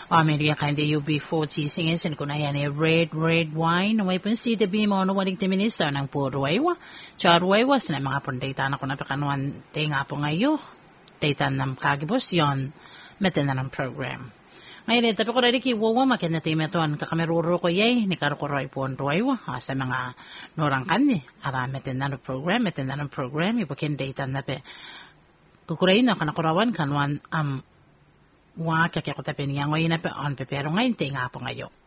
Amerika kandi UB40 singin ko na yan red wine. May pun si tabi mo no walig ti minister ng puruwaywa. Charuwaywa sina mga pun data na ko na pekanuan te nga po ngayo. Data ng kagibos yon. Meten na ng program. Ngayon, tapi ko rin kiwawa makinatime ito ang kakameruro ko yay, ni karukuroy po ang ruwaywa, sa mga norangkan ni, metin na ng program, ipakin data na pe. Kukuray na kanakurawan kanwan, wa kakya ko tapi niya ngayon na pe on pe pero ngayon te nga po ngayon.